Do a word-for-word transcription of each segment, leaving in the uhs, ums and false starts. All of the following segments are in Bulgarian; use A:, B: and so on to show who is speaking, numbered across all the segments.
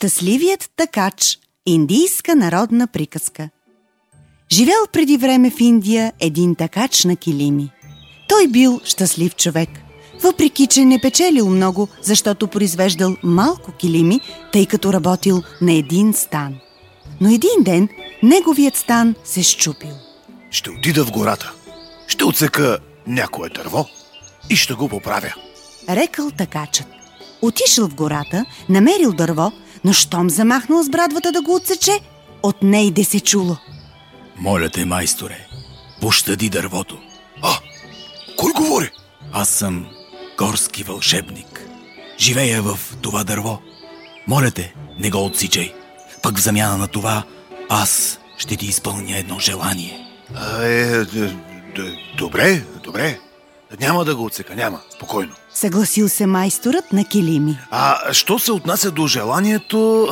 A: Щастливият такач. Индийска народна приказка. Живял преди време в Индия един такач на килими. Той бил щастлив човек, въпреки че не печелил много, защото произвеждал малко килими, тъй като работил на един стан. Но един ден неговият стан се счупил.
B: Ще отида в гората, ще отсека някое дърво и ще го поправя,
A: рекал такачът. Отишъл в гората, намерил дърво, но щом замахнал с брадвата да го отсече, от нейде се чуло:
C: Моля те, майсторе, пощади дървото.
B: А, кой говори?
C: Аз съм горски вълшебник. Живея в това дърво. Моля те, не го отсичай. Пък в замяна на това, аз ще ти изпълня едно желание.
B: А, е, д- д- добре, добре. Няма да го отсека, няма, спокойно.
A: Съгласил се майсторът на килими.
B: А що се отнася до желанието...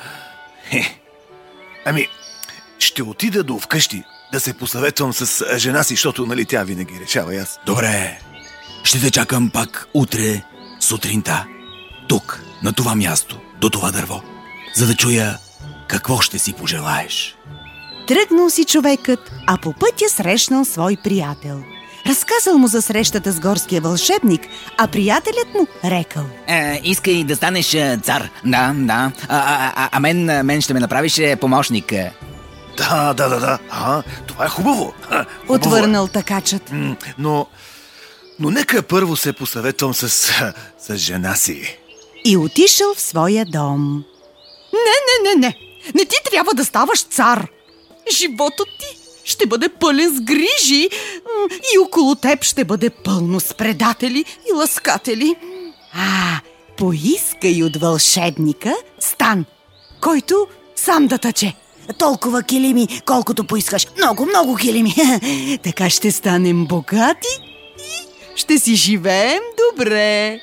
B: Хе. Ами, ще отида до вкъщи да се посъветвам с жена си, защото, нали, тя винаги решава и аз.
C: Добре, ще те чакам пак утре сутринта. Тук, на това място, до това дърво, за да чуя какво ще си пожелаеш.
A: Тръгнал си човекът, а по пътя срещнал свой приятел. Разказал му за срещата с горския вълшебник, а приятелят му рекал:
D: Е, искай да станеш е, цар. Да, да. А, а, а, а мен, мен ще ме направиш е, помощник.
B: Да, да, да, да. А, това е хубаво. А, хубаво.
A: Отвърнал такачът.
B: М, Но, но нека първо се посъветвам с, с жена си.
A: И отишъл в своя дом.
E: Не, не, не, не. Не ти трябва да ставаш цар. Животът ти ще бъде пълен с грижи м, и около теб ще бъде пълно с предатели и ласкатели.
A: А, поискай от вълшебника стан, който сам да тъче. Толкова килими, колкото поискаш. Много, много килими. Така ще станем богати и ще си живеем добре.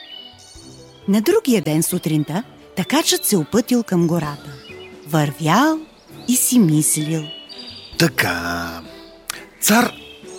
A: На другия ден сутринта такачът се опътил към гората. Вървял и си мислил:
B: Така... Цар...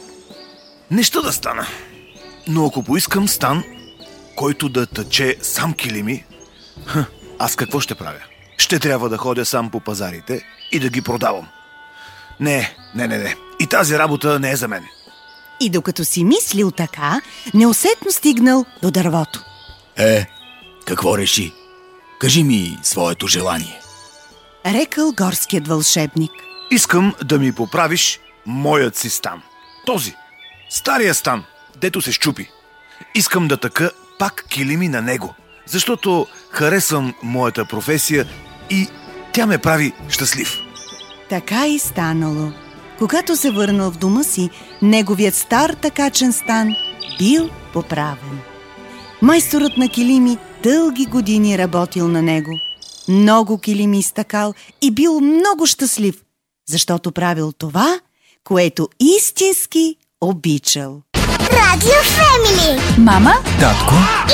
B: Неща да стана. Но ако поискам стан, който да тъче сам килими, ха, аз какво ще правя? Ще трябва да ходя сам по пазарите и да ги продавам. Не, не, не, не. И тази работа не е за мен.
A: И докато си мислил така, неусетно стигнал до дървото.
C: Е, какво реши? Кажи ми своето желание.
A: Рекал горският вълшебник.
B: Искам да ми поправиш моят си стан. Този, стария стан, дето се счупи. Искам да тъка пак килими на него, защото харесвам моята професия и тя ме прави щастлив.
A: Така и станало. Когато се върнал в дома си, неговият стар такачен стан бил поправен. Майсторът на килими дълги години работил на него. Много килими изтъкал и бил много щастлив, защото правил това, което истински обичал.
F: Радио Фемили!
G: Мама,
C: Татко,